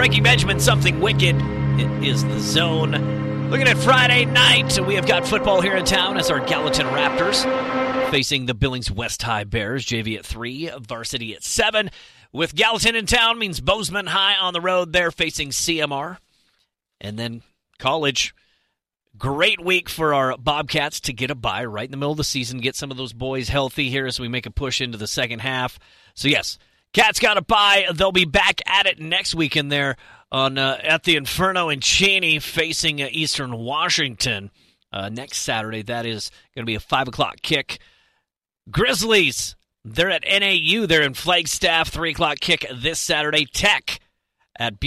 Breaking Benjamin, Something Wicked. It is The Zone. Looking at Friday night, we have got football here in town as our Gallatin Raptors facing the Billings West High Bears. JV at 3, varsity at 7. With Gallatin in town means Bozeman High on the road. They're facing CMR. And then college. Great week for our Bobcats to get a bye right in the middle of the season, get some of those boys healthy here as we make a push into the second half. So, yes, Cats got a bye. They'll be back at it next weekend there on at the Inferno in Cheney facing Eastern Washington next Saturday. That is going to be a 5 o'clock kick. Grizzlies, they're at NAU. They're in Flagstaff, 3 o'clock kick this Saturday. Tech at